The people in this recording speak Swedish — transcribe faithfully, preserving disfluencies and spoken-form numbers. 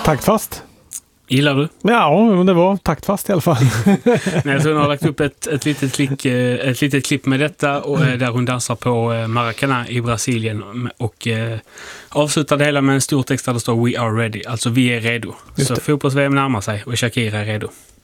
Taktfast. Gillar du? Ja, det var taktfast i alla fall. Nej, så hon har lagt upp ett, ett, litet klick, ett litet klipp med detta och, mm. där hon dansar på Maracanã i Brasilien och eh, avslutar det hela med en stor text där det står We are ready, alltså vi är redo. Just så fotbolls-V M närmar sig och Shakira är redo.